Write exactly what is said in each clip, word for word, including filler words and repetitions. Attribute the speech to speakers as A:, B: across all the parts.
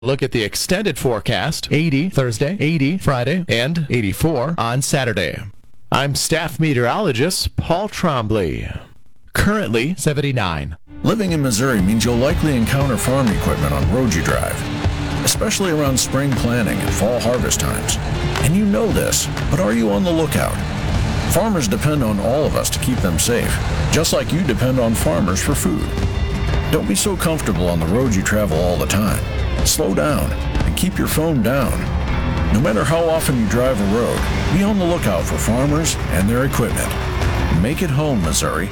A: Look at the extended forecast, eighty Thursday, eighty Friday, and eighty-four on Saturday. I'm staff meteorologist Paul Trombley. Currently seventy-nine.
B: Living in Missouri means you'll likely encounter farm equipment on roads you drive, especially around spring planting and fall harvest times. And you know this, but are you on the lookout? Farmers depend on all of us to keep them safe, just like you depend on farmers for food. Don't be so comfortable on the roads you travel all the time. Slow down and keep your phone down. No matter how often you drive a road, be on the lookout for farmers and their equipment. Make it home, Missouri.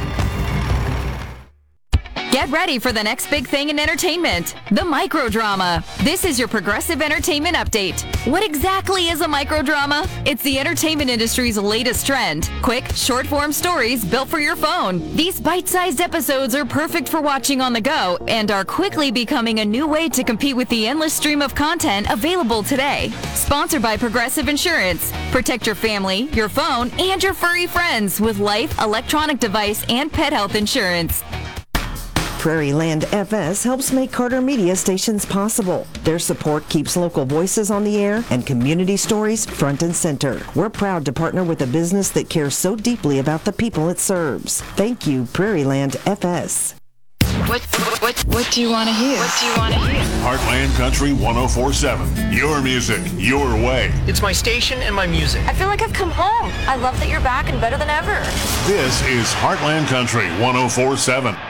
C: Get ready for the next big thing in entertainment, the microdrama. This is your Progressive Entertainment Update. What exactly is a microdrama? It's the entertainment industry's latest trend. Quick, short-form stories built for your phone. These bite-sized episodes are perfect for watching on the go and are quickly becoming a new way to compete with the endless stream of content available today. Sponsored by Progressive Insurance. Protect your family, your phone, and your furry friends with life, electronic device, and pet health insurance.
D: Prairie Land F S helps make Carter media stations possible. Their support keeps local voices on the air and community stories front and center. We're proud to partner with a business that cares so deeply about the people it serves. Thank you, Prairie Land F S.
E: What, what, what, what do you want to hear? What do you want to hear?
F: Heartland Country one oh four point seven. Your music, your way.
G: It's my station and my music.
H: I feel like I've come home. I love that you're back and better than ever.
F: This is Heartland Country one oh four point seven.